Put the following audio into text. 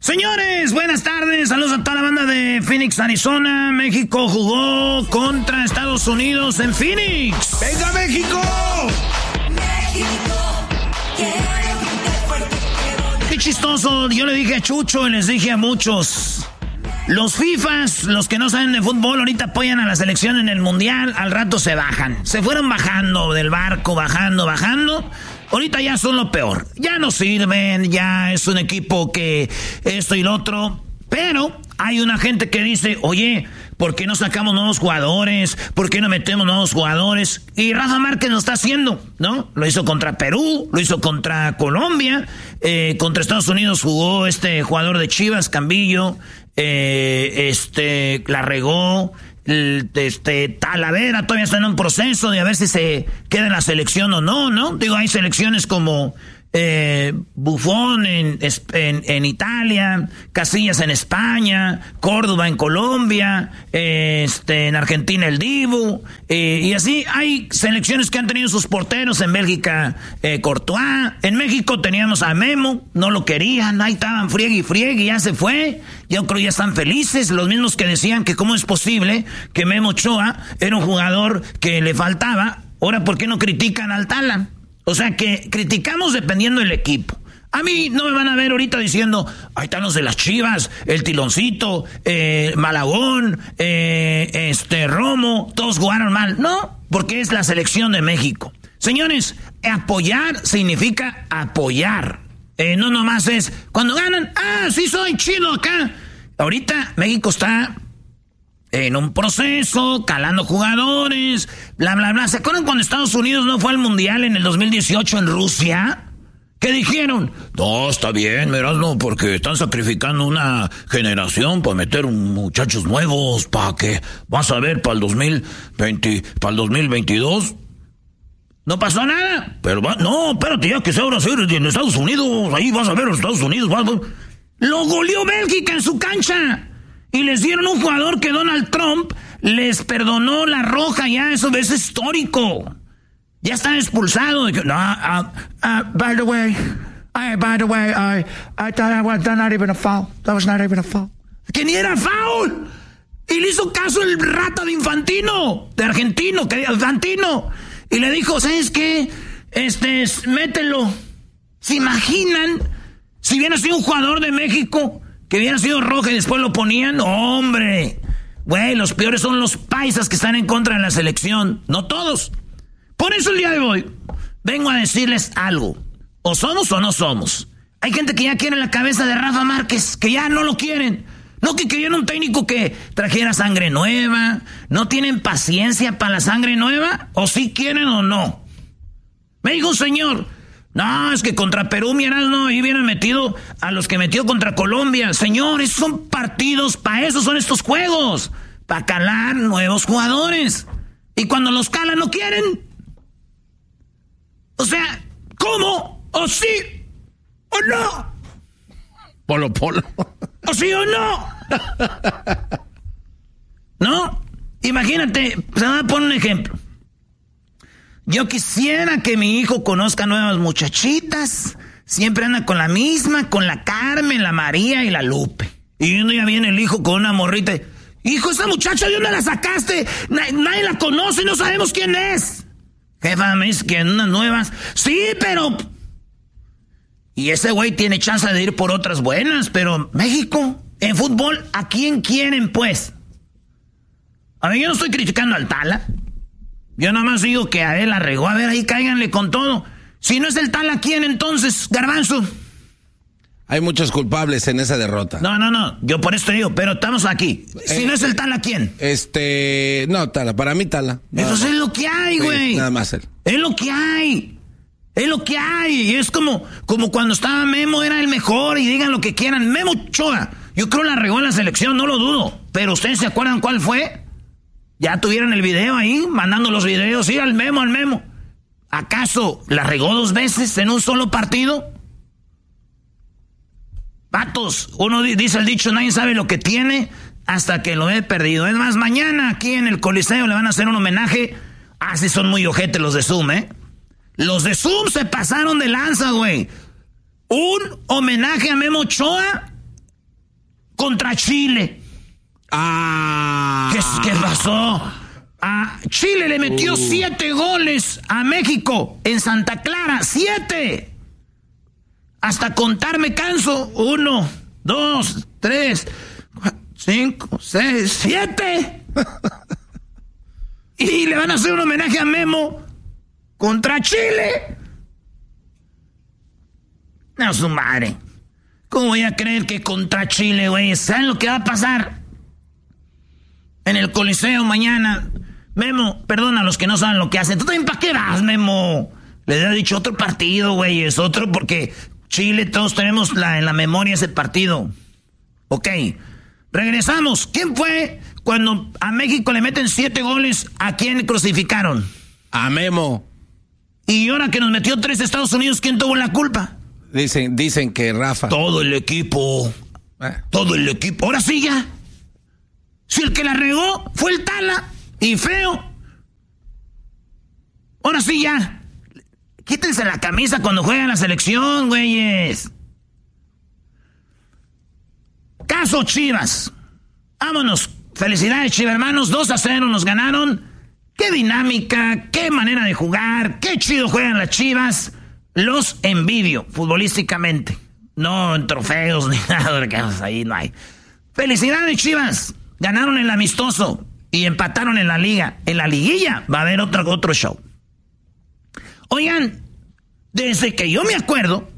Señores, buenas tardes. Saludos a toda la banda de Phoenix, Arizona. México jugó contra Estados Unidos en Phoenix. ¡Venga, México! Qué chistoso. Yo le dije a Chucho y les dije a muchos. Los FIFAs, los que no saben de fútbol, ahorita apoyan a la selección en el Mundial. Al rato se bajan. Se fueron bajando del barco, bajando. Ahorita ya son lo peor. Ya no sirven, ya es un equipo que esto y lo otro. Pero hay una gente que dice, oye, ¿por qué no sacamos nuevos jugadores? ¿Por qué no metemos nuevos jugadores? Y Rafa Márquez lo está haciendo, ¿no? Lo hizo contra Perú, lo hizo contra Colombia. Contra Estados Unidos jugó este jugador de Chivas, Cambillo. La regó. Talavera todavía está en un proceso de a ver si se queda en la selección o no, ¿no? Digo, hay selecciones como Buffon en Italia, Casillas en España, Córdoba en Colombia, en Argentina el Dibu, y así hay selecciones que han tenido sus porteros. En Bélgica Courtois, en México teníamos a Memo, no lo querían, ahí estaban friegue, ya se fue. Yo creo ya están felices, los mismos que decían que cómo es posible que Memo Ochoa era un jugador que le faltaba. Ahora, ¿por qué no critican al Tala? O sea que criticamos dependiendo del equipo. A mí no me van a ver ahorita diciendo, ahí están los de las Chivas, el Tiloncito, Malagón, Romo, todos jugaron mal. No, porque es la selección de México. Señores, apoyar significa apoyar. No nomás es, cuando ganan, sí soy chido acá. Ahorita México está en un proceso, calando jugadores, bla, bla, bla. ¿Se acuerdan cuando Estados Unidos no fue al Mundial en el 2018 en Rusia? ¿Qué dijeron? No, está bien, Erasmo, porque están sacrificando una generación para meter muchachos nuevos, para que, vas a ver, para el 2022... No pasó nada. Pero no, espérate, ya que sea ahora en Estados Unidos. Ahí vas a ver a los Estados Unidos. Lo goleó Bélgica en su cancha. Y les dieron un jugador que Donald Trump les perdonó la roja. Ya, eso es histórico. Ya están expulsados. By the way, I thought that was not even a foul. That was not even a foul. Que ni era foul. Y le hizo caso el rata de Infantino. De Argentino, que Infantino. Y le dijo, ¿sabes qué? Mételo. ¿Se imaginan si hubiera sido un jugador de México que hubiera sido roja y después lo ponían? ¡Hombre! Güey, los peores son los paisas que están en contra de la selección. No todos. Por eso el día de hoy vengo a decirles algo. O somos o no somos. Hay gente que ya quiere la cabeza de Rafa Márquez, que ya no lo quieren. No que querían un técnico que trajera sangre nueva. ¿No tienen paciencia para la sangre nueva? ¿O sí quieren o no? Me dijo un señor, no, es que contra Perú, no, ahí hubieran metido a los que metió contra Colombia. Señores, son partidos, para eso son estos juegos. Para calar nuevos jugadores. Y cuando los calan no quieren. O sea, ¿cómo? ¿O sí? ¿O no? Polo. ¿O sí o no? ¿No? Imagínate, se va a poner un ejemplo. Yo quisiera que mi hijo conozca nuevas muchachitas. Siempre anda con la misma, con la Carmen, la María y la Lupe. Y un día viene el hijo con una morrita. Hijo, esa muchacha, ¿de dónde la sacaste? Nadie la conoce, no sabemos quién es. Jefa, me dice que en unas nuevas. Sí, pero... Y ese güey tiene chance de ir por otras buenas, pero México, en fútbol, ¿a quién quieren, pues? A ver, yo no estoy criticando al Tala. Yo nada más digo que a él la regó. A ver, ahí cáiganle con todo. Si no es el Tala, ¿quién entonces, Garbanzo? Hay muchos culpables en esa derrota. No, yo por eso te digo, pero estamos aquí. Si no es el Tala, ¿quién? No, Tala, para mí Tala. Entonces es lo que hay, güey. Nada más él. Es lo que hay. Es lo que hay. Es como cuando estaba Memo, era el mejor, y digan lo que quieran. Memo Ochoa, yo creo la regó en la selección, no lo dudo. Pero ¿ustedes se acuerdan cuál fue? Ya tuvieron el video ahí, mandando los videos, sí, al Memo. ¿Acaso la regó 2 veces en un solo partido? Vatos, uno dice el dicho, nadie sabe lo que tiene hasta que lo ve perdido. Es más, mañana aquí en el Coliseo le van a hacer un homenaje. Sí son muy ojetes los de Zoom, Los de Zoom se pasaron de lanza, güey. Un homenaje a Memo Ochoa contra Chile. ¿Qué pasó? Chile le metió 7 goles a México en Santa Clara. 7. Hasta contar me canso. 1, 2, 3, 4, 5, 6, 7. Y le van a hacer un homenaje a Memo contra Chile. No, su madre. ¿Cómo voy a creer que contra Chile, güey? ¿Saben lo que va a pasar? En el Coliseo mañana. Memo, perdona a los que no saben lo que hacen. ¿Tú también para qué vas, Memo? Les he dicho otro partido, güey. Es otro porque Chile, todos tenemos en la memoria ese partido. Ok. Regresamos. ¿Quién fue cuando a México le meten 7 goles? ¿A quién crucificaron? A Memo. Y ahora que nos metió 3 Estados Unidos, ¿quién tuvo la culpa? Dicen que Rafa. Todo el equipo. Todo el equipo. Ahora sí ya. Si el que la regó fue el Tala. Y feo. Ahora sí ya. Quítense la camisa cuando juegan la selección, güeyes. Caso Chivas. Vámonos. Felicidades, Chivas, hermanos. 2-0 nos ganaron. Qué dinámica, qué manera de jugar, qué chido juegan las Chivas. Los envidio futbolísticamente. No en trofeos ni nada de que ahí no hay. Felicidades, Chivas. Ganaron el amistoso y empataron en la liga. En la liguilla va a haber otro show. Oigan, desde que yo me acuerdo,